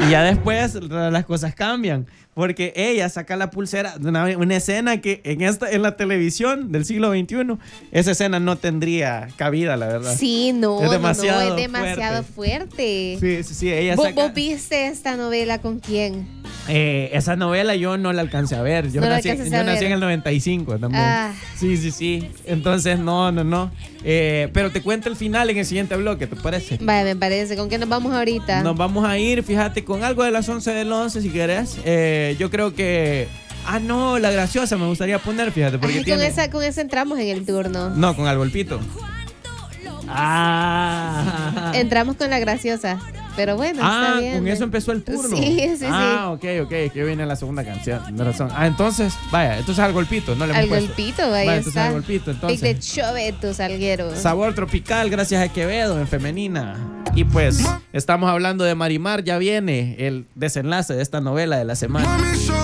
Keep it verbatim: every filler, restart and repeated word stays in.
Y ya después las cosas cambian. Porque ella saca la pulsera de una, una escena que en, esta, en la televisión del siglo veintiuno, esa escena no tendría cabida, la verdad. Sí, no, es demasiado, no, no, es demasiado fuerte. fuerte. Sí, sí, sí. Ella ¿Vos, saca... ¿Vos viste esta novela con quién? Eh, esa novela yo no la alcancé a ver. Yo, no nací, yo nací en el noventa y cinco también. Ah. Sí, sí, sí. Entonces, no, no, no. Eh, pero te cuento el final en el siguiente bloque, ¿te parece? Vaya, me parece. ¿Con qué nos vamos ahorita? Nos vamos a ir, fíjate, con algo de las once del once, si querés. Eh, yo creo que... Ah, no, la graciosa me gustaría poner, fíjate. Porque Ay, tiene... con, esa, con esa entramos en el turno. No, con Albolpito. Ah. Entramos con la graciosa. Pero bueno, ah, está bien. con eso empezó el turno. Sí, sí, sí. Ah, ok, ok, que viene la segunda canción. Tienes razón. Ah, entonces, vaya, entonces al golpito, no le hemos Al puesto. golpito, ahí vaya, está. entonces al golpito, entonces. Big de Choveto, Salguero. Sabor tropical, gracias a Quevedo, en femenina. Y pues, estamos hablando de Marimar, ya viene el desenlace de esta novela de la semana.